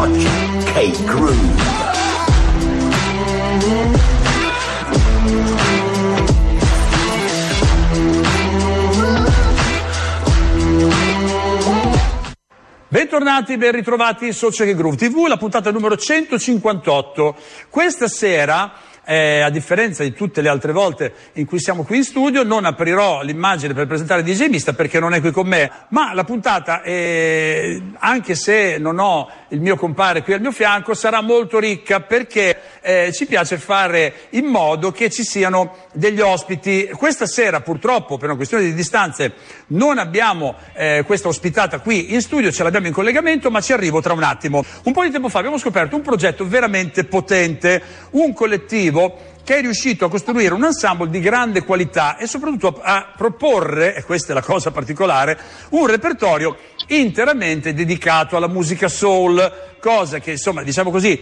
Watch K-Groove. Bentornati, ben ritrovati su K-Groove TV, la puntata numero 158. Questa sera, a differenza di tutte le altre volte in cui siamo qui in studio, non aprirò l'immagine per presentare DJ Mista perché non è qui con me, ma la puntata, anche se non ho il mio compare qui al mio fianco, sarà molto ricca perché ci piace fare in modo che ci siano degli ospiti. Questa sera purtroppo per una questione di distanze non abbiamo questa ospitata qui in studio, ce l'abbiamo in collegamento, ma ci arrivo tra un attimo. Un po' di tempo fa abbiamo scoperto un progetto veramente potente, un collettivo che è riuscito a costruire un ensemble di grande qualità e soprattutto a proporre, e questa è la cosa particolare, un repertorio interamente dedicato alla musica soul, cosa che insomma, diciamo così,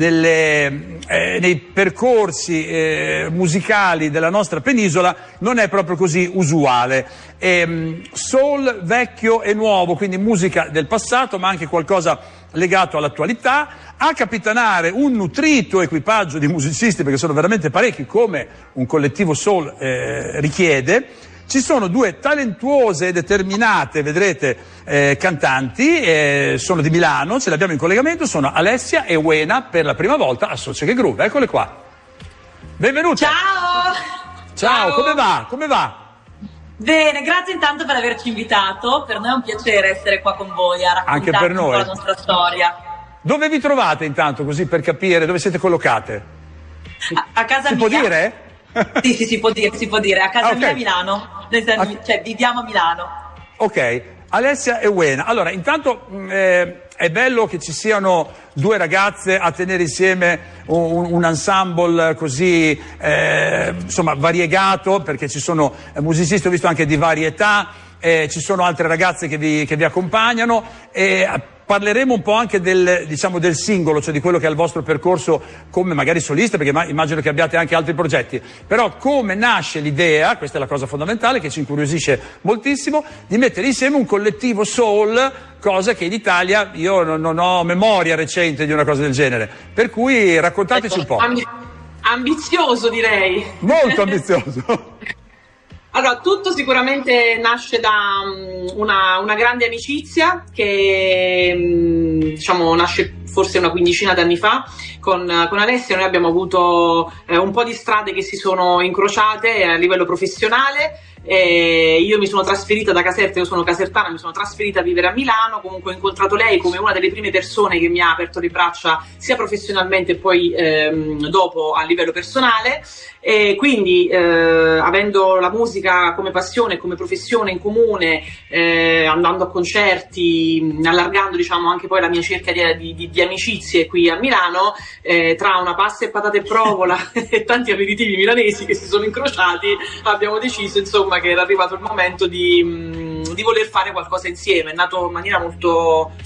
nei percorsi musicali della nostra penisola non è proprio così usuale. Soul vecchio e nuovo, quindi musica del passato ma anche qualcosa legato all'attualità, a capitanare un nutrito equipaggio di musicisti, perché sono veramente parecchi, come un collettivo soul richiede. Ci sono due talentuose e determinate, vedrete, cantanti, sono di Milano, ce le abbiamo in collegamento, sono Alessia e Wena per la prima volta a K-Groove. Eccole qua. Benvenute. Ciao! Ciao, come va? Come va? Bene, grazie intanto per averci invitato, per noi è un piacere essere qua con voi a Anche raccontare per noi. la nostra storia. Dove vi trovate intanto, così per capire dove siete collocate? A casa si mia. Si può dire? Sì, si può dire, a casa okay. mia a Milano, cioè viviamo a Milano. Ok, Alessia e Wena. Allora, intanto è bello che ci siano due ragazze a tenere insieme un ensemble così insomma variegato, perché ci sono musicisti, ho visto anche di varie età, ci sono altre ragazze che vi accompagnano e parleremo un po' anche del singolo, cioè di quello che è il vostro percorso come magari solista, perché immagino che abbiate anche altri progetti. Però come nasce l'idea, questa è la cosa fondamentale che ci incuriosisce moltissimo, di mettere insieme un collettivo soul, cosa che in Italia io non ho memoria recente di una cosa del genere. Per cui raccontateci un po'. Ambizioso, direi. Molto ambizioso. Allora, tutto sicuramente nasce da una grande amicizia che diciamo nasce forse una quindicina d'anni fa con Alessia. Noi abbiamo avuto un po' di strade che si sono incrociate a livello professionale. Io mi sono trasferita da Caserta, io sono casertana, mi sono trasferita a vivere a Milano. Comunque ho incontrato lei come una delle prime persone che mi ha aperto le braccia sia professionalmente e poi dopo a livello personale, e quindi avendo la musica come passione e come professione in comune, andando a concerti, allargando diciamo anche poi la mia cerchia di amicizie qui a Milano, tra una pasta e patate e provola e tanti aperitivi milanesi che si sono incrociati, abbiamo deciso insomma che era arrivato il momento di voler fare qualcosa insieme. È nato in maniera molto